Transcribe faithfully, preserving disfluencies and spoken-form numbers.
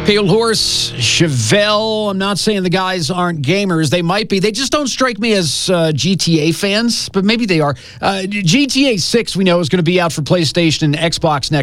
Pale Horse, Chevelle. I'm not saying the guys aren't gamers. They might be. They just don't strike me as uh, G T A fans, but maybe they are. Uh, G T A six, we know, is going to be out for PlayStation and Xbox next